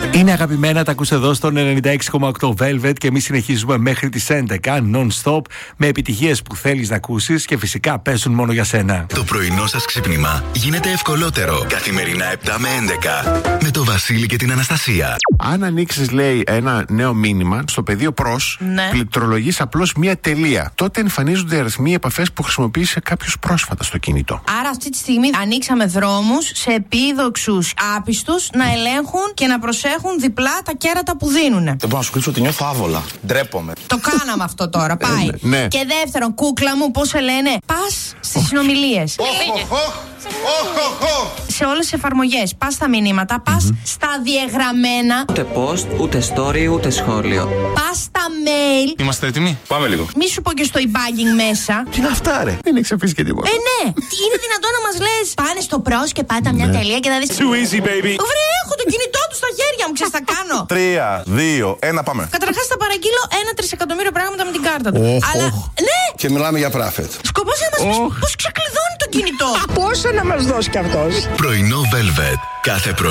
Είναι αγαπημένα, τα ακούς εδώ στον 96,8 Velvet και εμείς συνεχίζουμε μέχρι τις 11 non-stop με επιτυχίες που θέλεις να ακούσεις και φυσικά παίζουν μόνο για σένα. Το πρωινό σας ξύπνημα γίνεται ευκολότερο. Καθημερινά 7 με 11 με το Βασίλη και την Αναστασία. Αν ανοίξεις, λέει, ένα νέο μήνυμα στο πεδίο προς, πληκτρολογείς απλώς μία τελεία. Τότε εμφανίζονται αριθμοί επαφές που χρησιμοποίησε κάποιος πρόσφατα στο κινητό. Άρα αυτή τη στιγμή ανοίξαμε δρόμους σε επίδοξους άπιστους να ελέγχουν και να προσέχουν διπλά τα κέρατα που δίνουνε. Δεν μπορώ να σου κρύψω ότι νιώθω άβολα. Ντρέπομαι. Το κάναμε αυτό τώρα, πάει. Ναι. Και δεύτερον, κούκλα μου, πώς σε λένε, πας στις συνομιλίες. Σε όλες τις εφαρμογές, πας στα μηνύματα, πας στα διαγραμμένα. Ούτε post, ούτε story, ούτε σχόλιο. Πας στα mail. Είμαστε έτοιμοι? Πάμε λίγο. Μη σου πω και στο e-bagging μέσα. Τι είναι αυτά, ρε? Δεν έχεις αφήσει και τίποτα. Ναι. Είναι δυνατόν να μας λες, πάνε στο προς και πάτα μια τελεία και θα δεις. Too easy, baby. Βρε, έχω το κινητό του στα χέρια μου, ξέρεις τι θα κάνω. 3, 2, 1, πάμε. Καταρχάς θα παραγγείλω 1 τρισεκατομμύριο πράγματα με την κάρτα του. Αλλά, ναι, Και μιλάμε για πράφετ. σκοπός να μας πεις πώς ξεκλειδώνει το κινητό. Πόσο να μας δώσει κι αυτός? Πρωινό Velvet κάθε πρωί.